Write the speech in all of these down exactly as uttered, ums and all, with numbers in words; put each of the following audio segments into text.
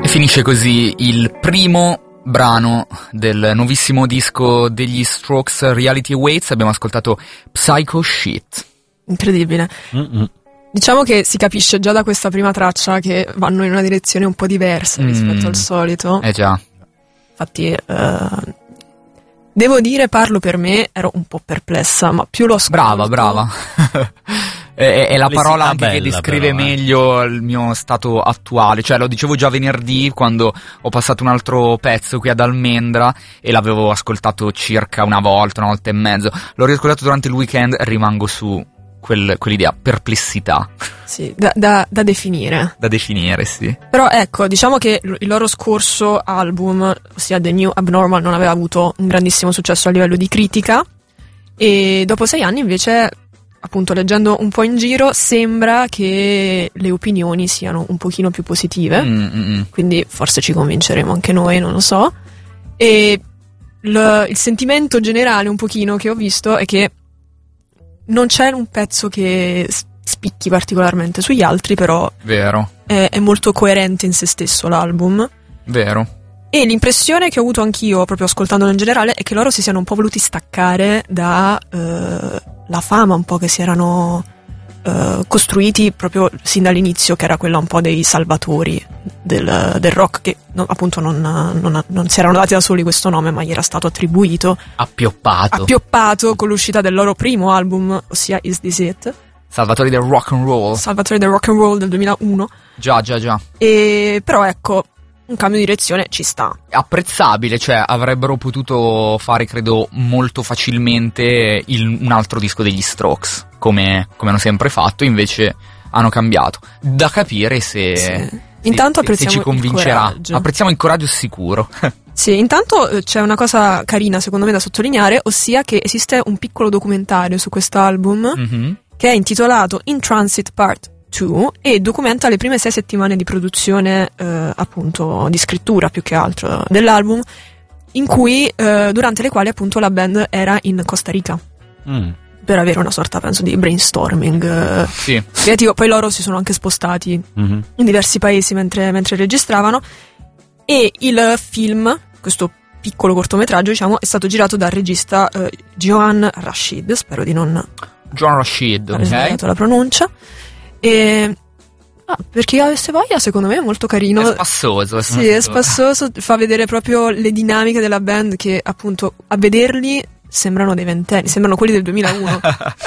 Finisce così il primo brano del nuovissimo disco degli Strokes, Reality Awaits. Abbiamo ascoltato Psycho Shit. Incredibile. Mm-mm. Diciamo che si capisce già da questa prima traccia che vanno in una direzione un po' diversa mm. rispetto al solito. Eh già. Infatti, uh, devo dire, parlo per me, ero un po' perplessa, ma più lo ascolto... Brava, brava. è, è la parola anche bella, che descrive però, eh. meglio il mio stato attuale. Cioè, lo dicevo già venerdì quando ho passato un altro pezzo qui ad Almendra e l'avevo ascoltato circa una volta, una volta e mezzo. L'ho riascoltato durante il weekend e rimango su quel, quell'idea, perplessità. Sì, da, da, da definire. Da definire, sì. Però ecco, diciamo che il loro scorso album, ossia The New Abnormal, non aveva avuto un grandissimo successo a livello di critica e dopo sei anni invece, appunto leggendo un po' in giro, sembra che le opinioni siano un pochino più positive, Mm-mm. quindi forse ci convinceremo anche noi, non lo so. E il, il sentimento generale un pochino che ho visto è che non c'è un pezzo che spicchi particolarmente sugli altri, però Vero. È, è molto coerente in se stesso l'album. Vero. E l'impressione che ho avuto anch'io, proprio ascoltandolo in generale, è che loro si siano un po' voluti staccare da eh, la fama un po' che si erano eh, costruiti proprio sin dall'inizio, che era quella un po' dei salvatori del, del rock, che no, appunto non, non, non si erano dati da soli questo nome, ma gli era stato attribuito, Appioppato. appioppato con l'uscita del loro primo album, ossia Is This It? Salvatori del rock and roll. Salvatori del rock and roll del duemilauno. Già, già, già. E però ecco, un cambio di direzione ci sta. Apprezzabile, cioè avrebbero potuto fare, credo, molto facilmente il, un altro disco degli Strokes, come, come hanno sempre fatto, invece hanno cambiato. Da capire se, Sì. se, Intanto se, apprezziamo se ci convincerà. il coraggio. Apprezziamo il coraggio sicuro. Sì, intanto eh, c'è una cosa carina secondo me da sottolineare, ossia che esiste un piccolo documentario su quest'album Mm-hmm. che è intitolato In Transit Part due e documenta le prime sei settimane di produzione, eh, appunto di scrittura più che altro dell'album, in cui eh, durante le quali appunto la band era in Costa Rica Mm. per avere una sorta, penso, di brainstorming eh, Sì. creativo. Poi loro si sono anche spostati Mhm. in diversi paesi mentre, mentre registravano, e il film, questo piccolo cortometraggio diciamo, è stato girato dal regista eh, Johan Rashid, spero di non John Rashid, aver ok? sbagliato la pronuncia, e ah, per chi avesse voglia secondo me è molto carino. È spassoso. È Sì, è spassoso, fa vedere proprio le dinamiche della band che appunto a vederli sembrano dei ventenni, sembrano quelli del duemilauno.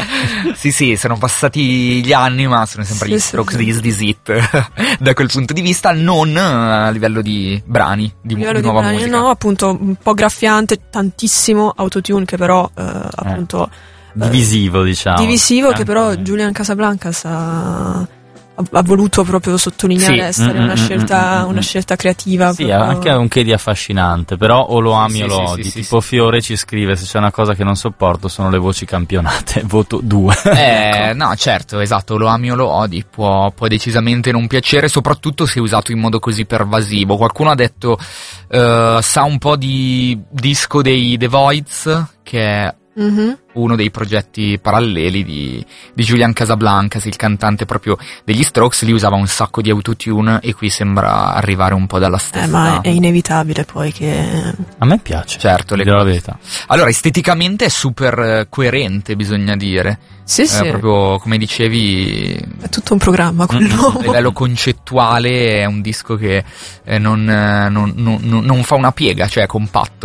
Sì, sì, sono passati gli anni, ma sono sempre Sì, gli sì, Strokes sì. di Is This It. Da quel punto di vista, non a livello di brani, di, A livello di di nuova brani, musica. no, appunto un po' graffiante, tantissimo autotune che però eh, appunto Divisivo, diciamo. divisivo, che Anche- però Julian Casablancas ha, ha, ha voluto proprio sottolineare Sì. essere Mm, una mm, scelta, mm, mm, una mm. scelta creativa. Sì, proprio. anche un che di affascinante, però o lo ami Sì, o sì, lo sì, odi. sì, Tipo sì. Fiore ci scrive: se c'è una cosa che non sopporto sono le voci campionate, voto due. Eh, no, certo, esatto, lo ami o lo odi, può, può decisamente non piacere, soprattutto se usato in modo così pervasivo. Qualcuno ha detto, eh, sa un po' di disco dei The Voids, che è Mhm. uno dei progetti paralleli di, di Julian Casablancas, il cantante proprio degli Strokes. Lì usava un sacco di autotune e qui sembra arrivare un po' dalla stessa. Eh, ma è inevitabile poi che A me piace, Certo, le dirò la verità. Allora, esteticamente è super eh, coerente, bisogna dire. sì sì Eh, proprio come dicevi, è tutto un programma a quello. livello concettuale è un disco che eh, non, eh, non, non, non- non fa una piega, cioè è compatto.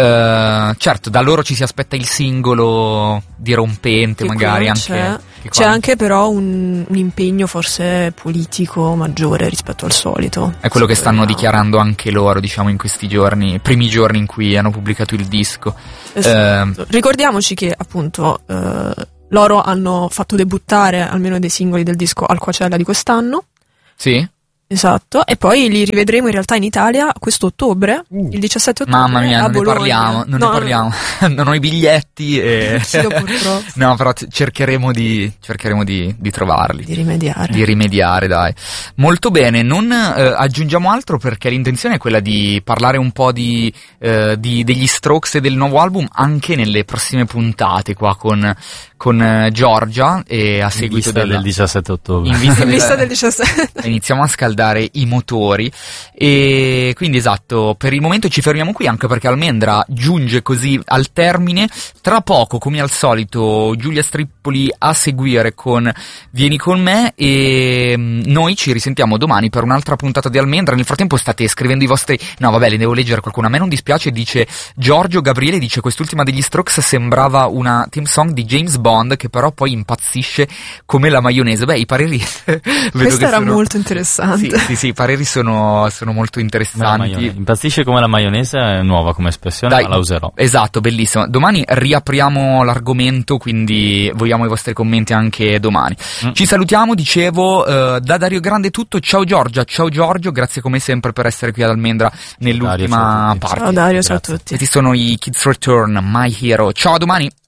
Eh, certo, da loro ci si aspetta il singolo dirompente, Che magari quello anche. c'è. che C'è qua- anche però un, un impegno forse politico maggiore rispetto al solito. È quello che Se stanno vogliamo. dichiarando anche loro, diciamo, in questi giorni, primi giorni in cui hanno pubblicato il disco. Esatto. Ricordiamoci che appunto eh, loro hanno fatto debuttare almeno dei singoli del disco al Coachella di quest'anno. Sì? Esatto, e poi li rivedremo in realtà in Italia questo ottobre, il diciassette ottobre. Mamma mia, a non ne Bologna. parliamo, non No, ne parliamo. Non ho i biglietti e... Sì, purtroppo. No, però c- cercheremo di cercheremo di, di trovarli. Di rimediare. Di rimediare, dai. Molto bene, non eh, aggiungiamo altro perché l'intenzione è quella di parlare un po' di, eh, di- degli Strokes e del nuovo album anche nelle prossime puntate qua con, con eh, Giorgia, e a In seguito vista della- del diciassette ottobre. in vista In vista del- del diciassette. iniziamo a scaldare scaldare i motori. E quindi esatto, per il momento ci fermiamo qui, anche perché Almendra giunge così al termine. Tra poco, come al solito, Giulia Strippoli a seguire con Vieni con me, e noi ci risentiamo domani per un'altra puntata di Almendra. Nel frattempo state scrivendo i vostri... No vabbè, le devo leggere qualcuno. A me non dispiace, dice Giorgio Gabriele, dice quest'ultima degli Strokes sembrava una team song di James Bond, che però poi impazzisce come la maionese. Beh, i pareri questo era sono... molto interessante. Sì, sì, sì, i pareri sono, sono molto interessanti. Impazzisce come la maionese è nuova come espressione. Dai, ma la userò. Esatto, bellissimo. Domani riapriamo l'argomento, quindi vogliamo i vostri commenti anche domani. Mm. Ci salutiamo, dicevo, uh, da Dario Grande è tutto. Ciao Giorgia, ciao Giorgio, grazie come sempre per essere qui ad Almendra nell'ultima Dario, parte. Ciao Dario, ciao a tutti. Questi sono i Kids Return, My Hero. Ciao, a domani.